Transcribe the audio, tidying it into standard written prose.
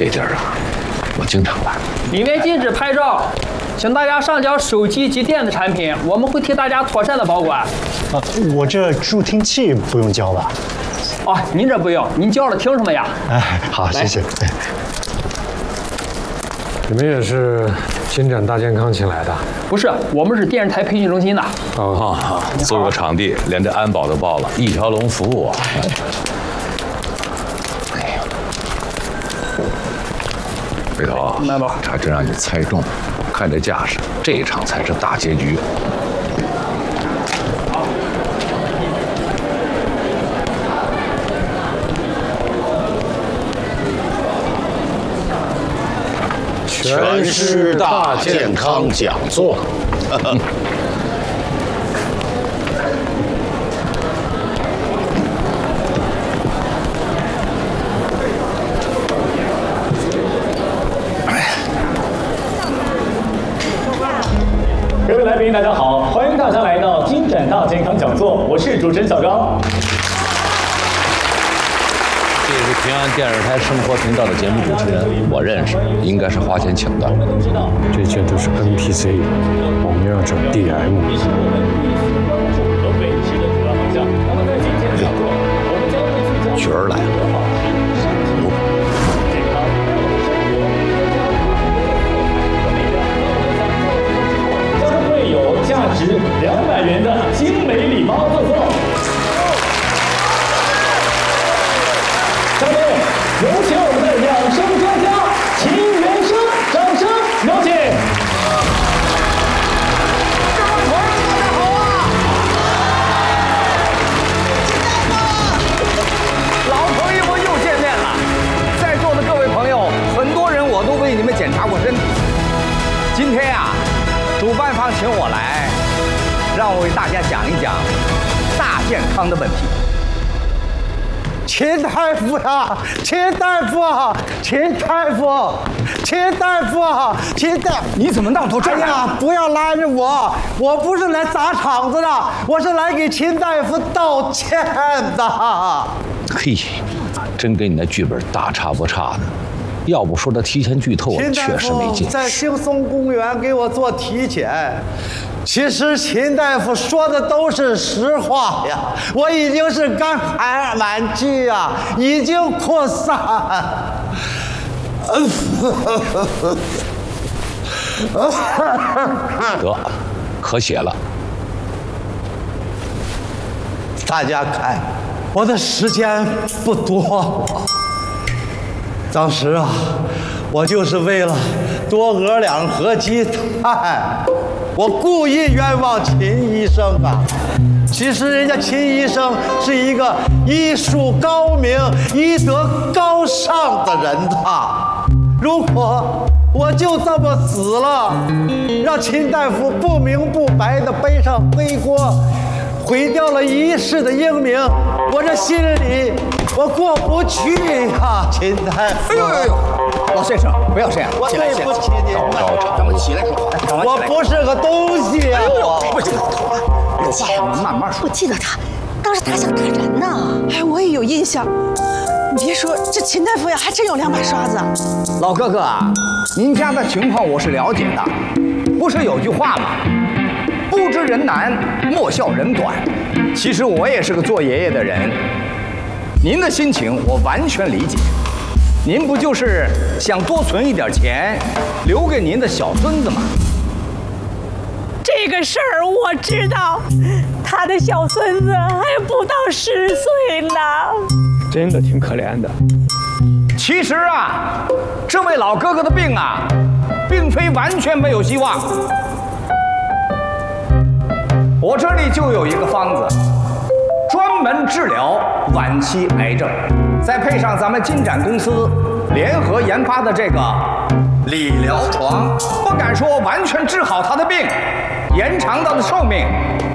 这地儿啊，我经常来。 里面禁止拍照，请大家上交手机及电子产品，我们会替大家妥善的保管。 啊，我这助听器不用交吧？ 哦，您这不用，您交了听什么呀？ 哎，好，谢谢。 你们也是金展大健康请来的？ 不是，我们是电视台培训中心的。 哦，租个场地，连这安保都报了，一条龙服务啊！哎呀，回头来吧， 还真让你猜中了。看这架势，这场才是大结局。 全师大健康讲座。 各位来宾，大家好，欢迎大家来到金展大健康讲座，我是主持人小刚。 这是平安电视台生活频道的节目主持人，我认识，应该是花钱请的。 这些都是 NPC， 我们要找 DM。 角儿来了。 将会有价值200元的精美礼包赠送。下面有请我们的养生专家秦元生，掌声有请。 各位朋友，大家好啊！老朋友们又见面了。在座的各位朋友，很多人我都为你们检查过身体。今天呀，主办方请我来，让我为大家讲一讲大健康的问题。 秦大夫呀，秦大夫啊，秦大夫，秦大夫啊，秦大夫， 你怎么闹到这儿来了？ 哎呀，不要拉着我，我不是来砸场子的，我是来给秦大夫道歉的。 嘿，真跟你那剧本大差不差的。要不说他提前剧透， 秦大确实没劲。 夫在兴松公园给我做体检，其实秦大夫说的都是实话呀，我已经是肝癌晚期呀，已经扩散。 得，咳血了。 大家看，我的时间不多。当时啊，我就是为了多讹2盒鸡蛋，我故意冤枉秦医生啊。其实人家秦医生是一个医术高明、医德高尚的人呐。如果我就这么死了，让秦大夫不明不白地背上黑锅，毁掉了一世的英名，我这心里我过不去呀，秦大夫。 哎呦呦呦，老先生，不要这样， 我对不起您， 咱们起来说话。 我不是个东西呀！ 不是老头啊，有话我们慢慢说。 我记得他，当时他想打人呢。 哎，我也有印象。你别说，这秦大夫呀，还真有2把刷子。 老哥哥啊，您家的情况我是了解的，不是有句话吗？不知人难，莫笑人短。其实我也是个做爷爷的人，您的心情我完全理解。您不就是想多存一点钱，留给您的小孙子吗？ 这个事儿我知道，他的小孙子还不到10岁呢， 真的挺可怜的。 其实啊，这位老哥哥的病啊，并非完全没有希望。我这里就有一个方子，专门治疗晚期癌症，再配上咱们金展公司联合研发的这个理疗床，不敢说完全治好他的病，延长他的寿命，